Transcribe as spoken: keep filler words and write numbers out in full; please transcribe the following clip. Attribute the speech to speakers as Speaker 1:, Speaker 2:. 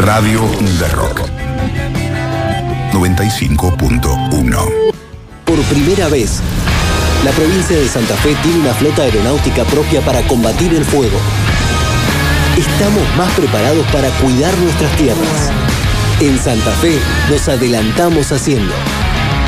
Speaker 1: Radio de Rock noventa y cinco punto uno.
Speaker 2: Por primera vez, la provincia de Santa Fe tiene una flota aeronáutica propia para combatir el fuego. Estamos más preparados para cuidar nuestras tierras. En Santa Fe nos adelantamos haciendo.